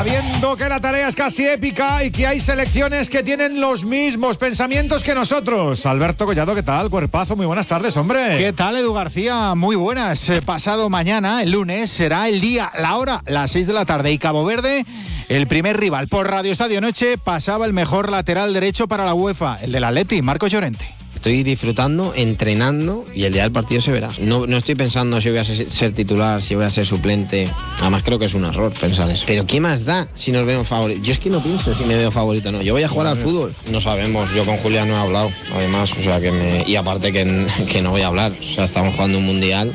Sabiendo que la tarea es casi épica y que hay selecciones que tienen los mismos pensamientos que nosotros. Alberto Collado, ¿qué tal? Cuerpazo, muy buenas tardes, hombre. ¿Qué tal, Edu García? Muy buenas. Pasado mañana, el lunes, será el día, la hora, las 6 de la tarde y Cabo Verde, el primer rival. Por Radio Estadio Noche pasaba el mejor lateral derecho para la UEFA, el del Atleti, Marcos Llorente. Estoy disfrutando, entrenando y el día del partido se verá. No estoy pensando si voy a ser titular, si voy a ser suplente. Además creo que es un error pensar eso. Pero ¿qué más da si nos vemos favoritos? Yo es que no pienso si me veo favorito o no. Yo voy a jugar al fútbol. No sabemos, yo con Julián no he hablado, además. O sea y aparte que no voy a hablar. O sea, estamos jugando un mundial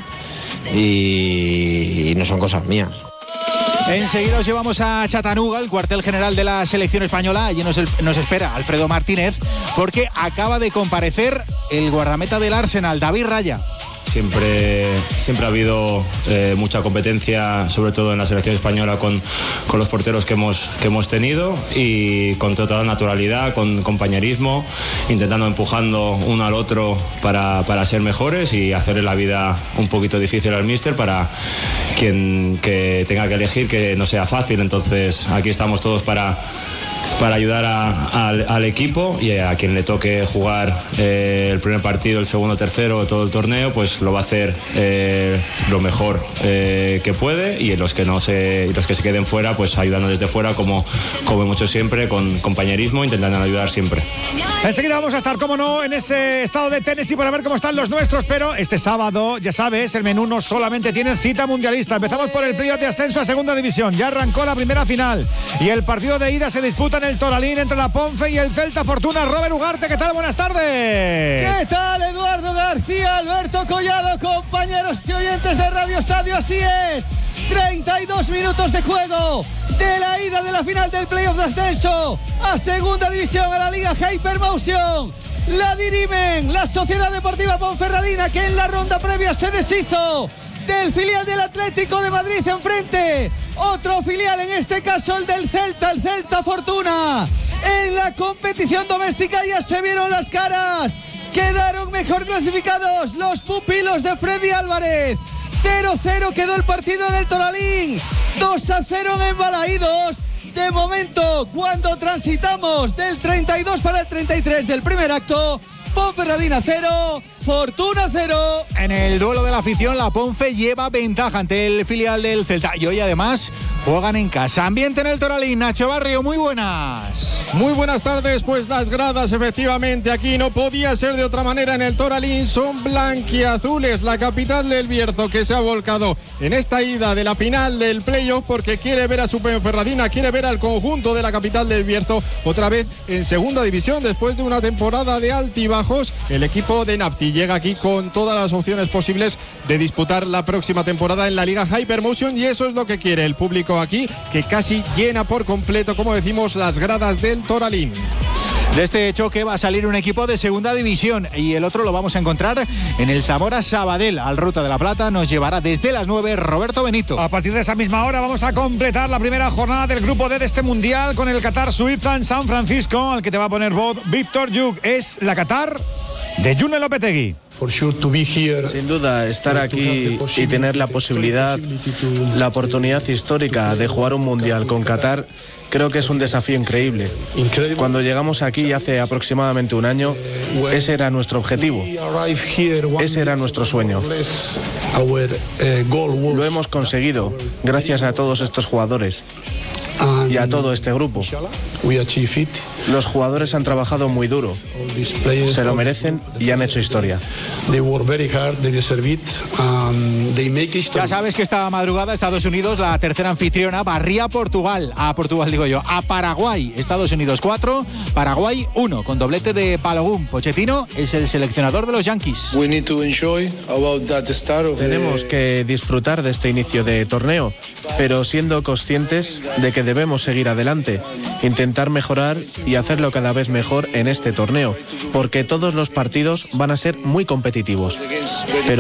y no son cosas mías. Enseguida os llevamos a Chattanooga, el cuartel general de la selección española. Allí nos espera Alfredo Martínez, porque acaba de comparecer el guardameta del Arsenal, David Raya. Siempre ha habido mucha competencia, sobre todo en la selección española, con los porteros que hemos tenido, y con total naturalidad, con compañerismo, empujando uno al otro para ser mejores y hacerle la vida un poquito difícil al míster para quien que tenga que elegir, que no sea fácil. Entonces aquí estamos todos para ayudar al equipo, y a quien le toque jugar el primer partido, el segundo, tercero, todo el torneo, pues lo va a hacer lo mejor que puede, y los que se queden fuera, pues ayudando desde fuera, como hemos hecho siempre, con compañerismo, intentando ayudar siempre. Enseguida vamos a estar, como no, en ese estado de Tennessee para ver cómo están los nuestros, pero este sábado, ya sabes, el menú no solamente tiene cita mundialista. Empezamos por el playoff de ascenso a segunda división. Ya arrancó la primera final y el partido de ida se disputa en el Toralín entre la Ponfe y el Celta Fortuna. Robert Ugarte, ¿qué tal? Buenas tardes. ¿Qué tal, Eduardo García, Alberto Collado, compañeros y oyentes de Radio Estadio? Así es, 32 minutos de juego de la ida de la final del playoff de ascenso a segunda división, a la Liga Hypermotion. La dirimen la Sociedad Deportiva Ponferradina, que en la ronda previa se deshizo del filial del Atlético de Madrid enfrente. Otro filial, en este caso el del Celta, el Celta Fortuna. En la competición doméstica ya se vieron las caras. Quedaron mejor clasificados los pupilos de Freddy Álvarez. 0-0 quedó el partido en el Toralín. 2-0 en Balaídos. De momento, cuando transitamos del 32 para el 33 del primer acto, Ponferradina 0, Fortuna 0. En el duelo de la afición, la Ponfe lleva ventaja ante el filial del Celta. Y hoy además juegan en casa. Ambiente en el Toralín. Nacho Barrio, muy buenas. Muy buenas tardes. Pues las gradas, efectivamente, aquí no podía ser de otra manera en el Toralín. Son blanquiazules, la capital del Bierzo, que se ha volcado en esta ida de la final del playoff, porque quiere ver a su Ponferradina, quiere ver al conjunto de la capital del Bierzo otra vez en segunda división, después de una temporada de altibajos. El equipo de Napti llega aquí con todas las opciones posibles de disputar la próxima temporada en la Liga Hypermotion, y eso es lo que quiere el público aquí, que casi llena por completo, como decimos, las gradas del Toralín. De este choque va a salir un equipo de segunda división y el otro lo vamos a encontrar en el Zamora Sabadell. Al Ruta de la Plata nos llevará desde las 9 Roberto Benito. A partir de esa misma hora vamos a completar la primera jornada del grupo D de este mundial con el Qatar-Suiza en San Francisco, al que te va a poner voz Víctor Yuk. Es la Qatar de June Lopetegui. Sin duda, estar aquí y tener la posibilidad, la oportunidad histórica de jugar un mundial con Qatar, creo que es un desafío increíble. Cuando llegamos aquí hace aproximadamente un año, ese era nuestro objetivo, ese era nuestro sueño. Lo hemos conseguido gracias a todos estos jugadores y a todo este grupo. Los jugadores han trabajado muy duro, se lo merecen y han hecho historia. Ya sabes que esta madrugada Estados Unidos, la tercera anfitriona, barría a Paraguay. Estados Unidos 4, Paraguay 1, con doblete de Balogun. Pochettino es el seleccionador de los Yankees. Tenemos que disfrutar de este inicio de torneo, pero siendo conscientes de que debemos seguir adelante, intentar mejorar y hacerlo cada vez mejor en este torneo, porque todos los partidos van a ser muy competitivos. Pero